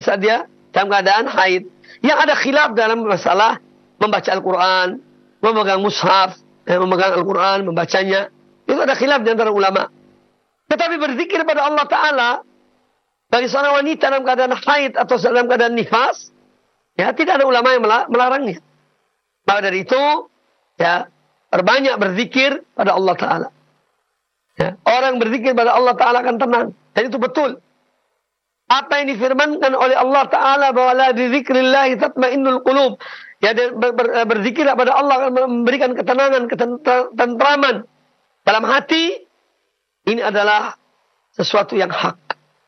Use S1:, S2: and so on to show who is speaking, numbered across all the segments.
S1: saat dia dalam keadaan haid. Yang ada khilaf dalam masalah membaca Al-Quran, memegang mushaf, memegang Al-Quran, membacanya. Itu ada khilaf di antara ulama. Tetapi berzikir pada Allah Ta'ala bagi seorang wanita dalam keadaan haid atau dalam keadaan nifas, ya tidak ada ulama yang melarangnya. Maka dari itu, ya perbanyak berzikir pada Allah Ta'ala. Ya, orang berzikir pada Allah Ta'ala akan tenang. Dan itu betul. Apa yang difirmankan oleh Allah Ta'ala bahwa la bizikrillahi tatmainnul qulub. Ya, berzikir kepada Allah akan memberikan ketenangan, ketentraman dalam hati. Ini adalah sesuatu yang hak.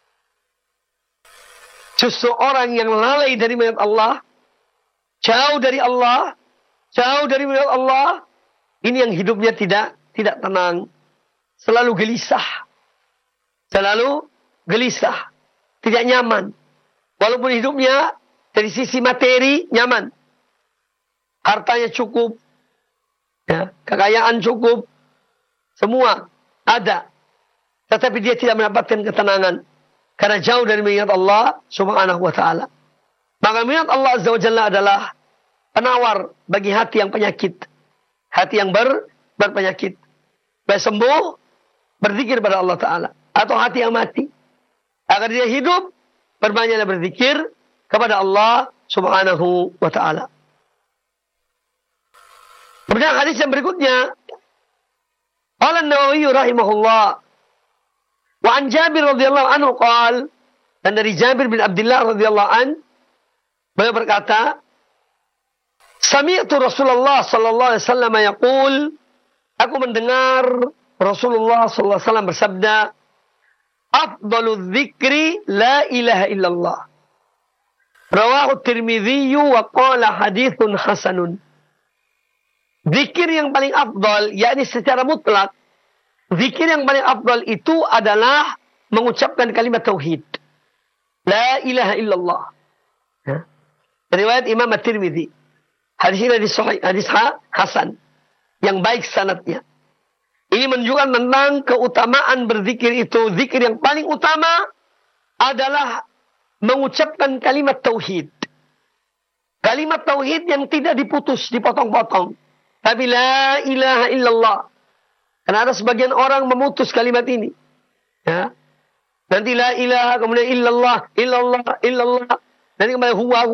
S1: Justru orang yang lalai dari melihat Allah, jauh dari Allah, jauh dari melihat Allah, ini yang hidupnya tidak tenang, selalu gelisah, tidak nyaman. Walaupun hidupnya dari sisi materi nyaman, hartanya cukup, ya, kekayaan cukup, semua ada, tetapi dia tidak mendapatkan ketenangan. Karena jauh dari mengingat Allah subhanahu wa ta'ala. Maka mengingat Allah azza wa jalla adalah penawar bagi hati yang penyakit. Hati yang berpenyakit. Supaya sembuh, berzikir pada Allah ta'ala. Atau hati yang mati. Agar dia hidup, berbanyaklah berzikir kepada Allah subhanahu wa ta'ala. Kemudian hadis yang berikutnya. Qala an-Nawawi rahimahullah. Wa an Jabir radhiyallahu anhu qala, dan dari Jabir bin Abdullah radhiyallahu an, beliau berkata, sami'tu Rasulullah sallallahu alaihi wasallam yaqul, aku mendengar Rasulullah sallallahu alaihi wasallam bersabda, afdalul dzikri la ilaha illallah. Rawahu Tirmidzi wa qala haditsun hasanun. Zikir yang paling afdal, yakni secara mutlak, zikir yang paling afdal itu adalah mengucapkan kalimat tauhid. La ilaha illallah. Ya. Riwayat Imam At-Tirmidzi. Hadis ini hadis hasan. Yang baik sanadnya. Ini menunjukkan tentang keutamaan berzikir itu. Zikir yang paling utama adalah mengucapkan kalimat tauhid. Kalimat tauhid yang tidak diputus, dipotong-potong. Tapi la ilaha illallah. Karena ada sebagian orang memutus kalimat ini. Ya. Nanti la ilaha, kemudian illallah. Nanti kembali huwa.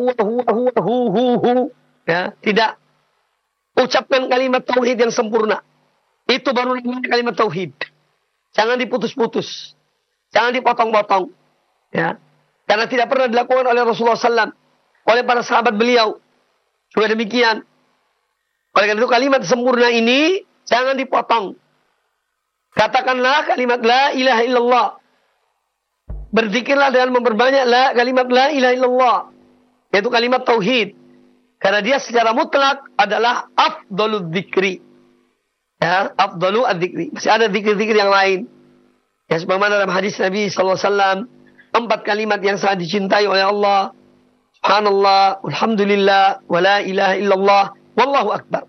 S1: Ya. Tidak. Ucapkan kalimat tauhid yang sempurna. Itu baru namanya kalimat tauhid. Jangan diputus-putus. Jangan dipotong-potong. Ya. Karena tidak pernah dilakukan oleh Rasulullah SAW. Oleh para sahabat beliau. Juga demikian. Oleh karena itu kalimat sempurna ini jangan dipotong. Katakanlah kalimat la ilaha illallah. Berzikirlah dengan memperbanyak kalimat la ilaha illallah. Yaitu kalimat tauhid. Karena dia secara mutlak adalah afdalul dzikri. Ya, afdalu adzikri. Masih ada zikir-zikir yang lain. Ya, sebagaimana dalam hadis Nabi SAW. 4 kalimat yang sangat dicintai oleh Allah. Subhanallah, alhamdulillah, wa la ilaha illallah, wallahu akbar.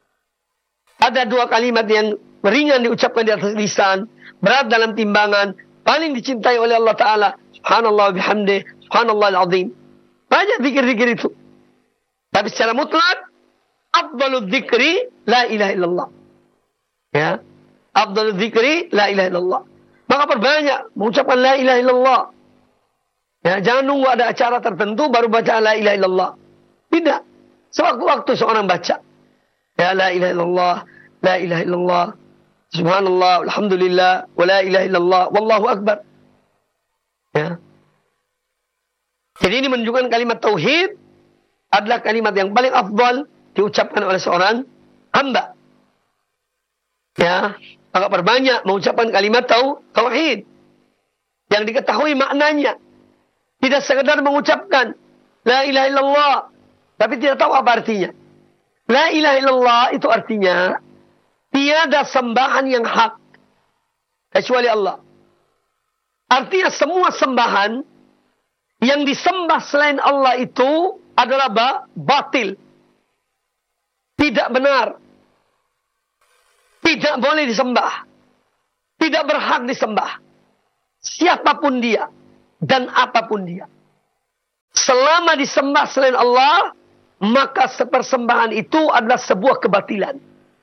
S1: Ada 2 kalimat yang ringan diucapkan di atas lisan, berat dalam timbangan, paling dicintai oleh Allah Ta'ala. Subhanallah bihamdih, subhanallah al-azim. Banyak zikir-zikir itu. Tapi secara mutlak, afdalul dzikri la ilaha illallah. Ya, afdalul dzikri la ilaha illallah. Maka perbanyak mengucapkan la ilaha illallah. Ya, jangan nunggu ada acara tertentu baru baca la ilaha illallah. Tidak. Sewaktu-waktu seorang baca. Ya, la ilaha illallah, la ilaha illallah. Subhanallah, alhamdulillah, wa la ilaha illallah, wallahu akbar. Ya. Jadi ini menunjukkan kalimat tauhid adalah kalimat yang paling afdal diucapkan oleh seorang hamba. Ya, maka perbanyak mengucapkan kalimat tauhid yang diketahui maknanya. Tidak sekedar mengucapkan la ilaha illallah tapi tidak tahu apa artinya. La ilaha illallah itu artinya tiada sembahan yang hak kecuali Allah. Artinya semua sembahan yang disembah selain Allah itu adalah batil. Tidak benar. Tidak boleh disembah. Tidak berhak disembah. Siapapun dia dan apapun dia. selama disembah selain Allah, maka persembahan itu adalah sebuah kebatilan.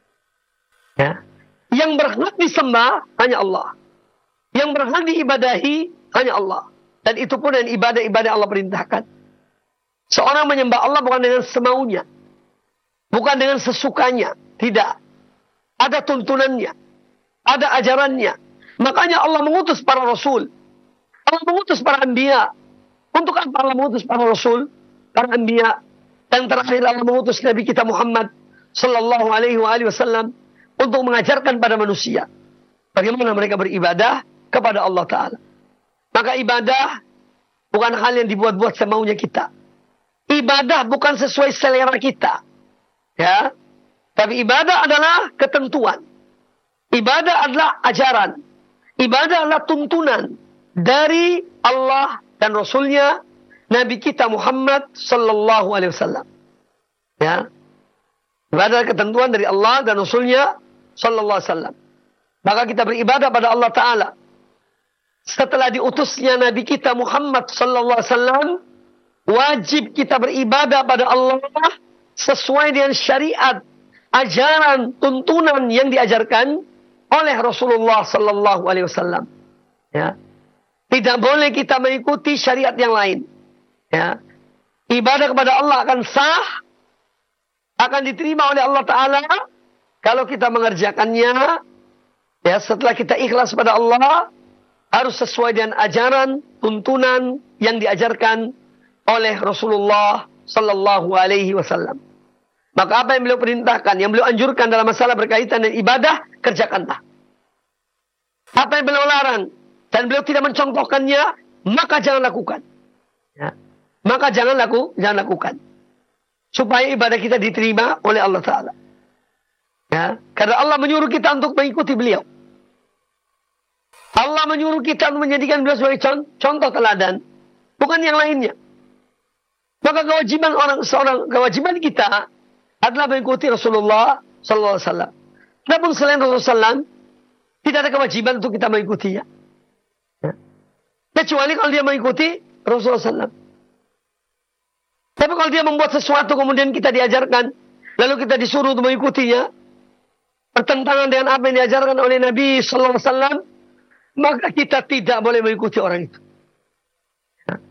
S1: Ya. Yang berhak disembah hanya Allah. Yang berhak diibadahi hanya Allah. Dan itu pun dengan ibadah-ibadah Allah perintahkan. Seorang menyembah Allah bukan dengan semaunya. Bukan dengan sesukanya. Tidak. Ada tuntunannya. Ada ajarannya. Makanya Allah mengutus para rasul. Allah mengutus para anbiya. Untuk apa Allah mengutus para rasul? Para anbiya. Dan terakhir Allah mengutus Nabi kita Muhammad sallallahu alaihi wasallam untuk mengajarkan pada manusia bagaimana mereka beribadah kepada Allah Ta'ala. Maka ibadah bukan hal yang dibuat-buat semaunya kita. Ibadah bukan sesuai selera kita. Ya. Tapi ibadah adalah ketentuan. Ibadah adalah ajaran. Ibadah adalah tuntunan dari Allah dan Rasulnya, Nabi kita Muhammad sallallahu alaihi wasallam. Ya. Ibadah adalah ketentuan dari Allah dan Rasulnya sallallahu alaihi wasallam. Maka kita beribadah pada Allah Ta'ala. Setelah diutusnya Nabi kita Muhammad sallallahu alaihi wasallam, wajib kita beribadah pada Allah sesuai dengan syariat, ajaran, tuntunan yang diajarkan oleh Rasulullah sallallahu alaihi wasallam. Ya. Tidak boleh kita mengikuti syariat yang lain. Ya. Ibadah kepada Allah akan sah, akan diterima oleh Allah Ta'ala kalau kita mengerjakannya. Ya, setelah kita ikhlas pada Allah, harus sesuai dengan ajaran, tuntunan yang diajarkan oleh Rasulullah sallallahu alaihi wasallam. Maka apa yang beliau perintahkan, yang beliau anjurkan dalam masalah berkaitan dengan ibadah, kerjakanlah. Apa yang beliau larang dan beliau tidak mencontohkannya, maka jangan lakukan. Ya. Maka jangan lakukan. Supaya ibadah kita diterima oleh Allah Ta'ala. Ya. Karena Allah menyuruh kita untuk mengikuti beliau. Allah menyuruh kita untuk menjadikan beliau sebagai contoh teladan. Bukan yang lainnya. Maka kewajiban kita adalah mengikuti Rasulullah sallallahu alaihi wasallam. Namun selain Rasulullah SAW, tidak ada kewajiban untuk kita mengikutinya. Ya. Kecuali kalau dia mengikuti Rasulullah SAW. Tapi kalau dia membuat sesuatu kemudian kita diajarkan, lalu kita disuruh untuk mengikutinya, bertentangan dengan apa yang diajarkan oleh Nabi sallallahu alaihi wasallam, maka kita tidak boleh mengikuti orang itu. Ya.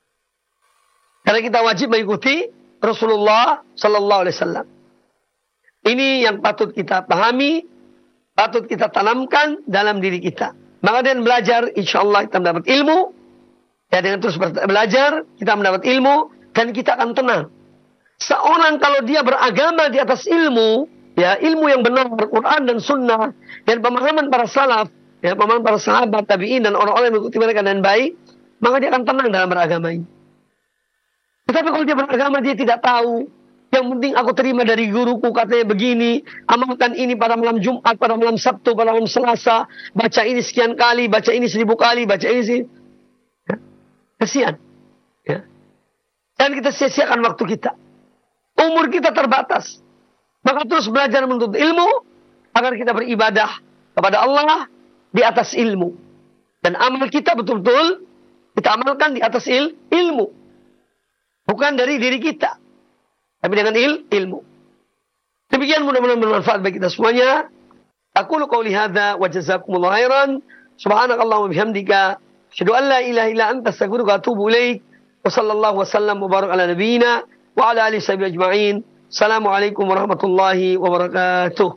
S1: Karena kita wajib mengikuti Rasulullah sallallahu alaihi wasallam. Ini yang patut kita pahami, patut kita tanamkan dalam diri kita. Maka dengan belajar, insya Allah kita mendapat ilmu. Ya, dengan terus belajar, kita mendapat ilmu dan kita akan tenang. Seorang kalau dia beragama di atas ilmu, ya ilmu yang benar, Al-Quran dan Sunnah, dan pemahaman para salaf, ya pemahaman para sahabat, tabi'in dan orang-orang yang mengikuti mereka dengan baik, maka dia akan tenang dalam beragama ini. Tetapi kalau dia beragama, dia tidak tahu. Yang penting aku terima dari guruku, katanya begini. Amalkan ini pada malam Jumat, pada malam Sabtu, pada malam Selasa. Baca ini sekian kali, baca ini 1000 kali, baca ini sih. Ya. Kasihan. Ya. Dan kita sia-siakan waktu kita. Umur kita terbatas. Maka terus belajar menuntut ilmu, agar kita beribadah kepada Allah di atas ilmu. Dan amal kita betul-betul kita amalkan di atas ilmu. Bukan dari diri kita. Tapi dengan ilmu. Demikian mudah-mudahan bermanfaat bagi kita semuanya. Aqulu qawli hadza wa jazakumullahu khairan. Subhanakallahumma wa bihamdika asyhadu an la ilaha illa anta astaghfiruka wa atubu ilaik. Wa sallallahu wasallam wa barak ala nabiyyina wa ala alihi washabihi ajma'in. Assalamualaikum warahmatullahi wabarakatuh.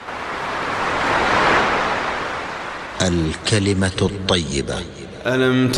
S2: الكلمة الطيبة.